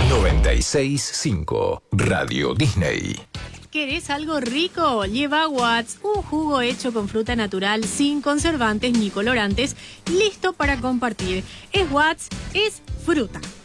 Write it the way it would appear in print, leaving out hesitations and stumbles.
96.5 Radio Disney. ¿Querés algo rico? Lleva a Watts, un jugo hecho con fruta natural, sin conservantes ni colorantes, listo para compartir. Es Watts, es fruta.